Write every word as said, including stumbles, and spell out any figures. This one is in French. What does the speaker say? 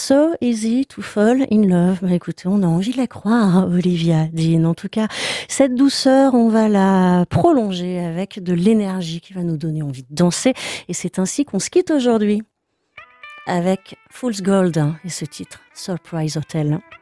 So easy to fall in love. Bah, écoutez, on a envie de la croire, hein, Olivia Dean. En tout cas, cette douceur, on va la prolonger avec de l'énergie qui va nous donner envie de danser. Et c'est ainsi qu'on se quitte aujourd'hui avec Fool's Gold, hein, et ce titre, Surprise Hotel.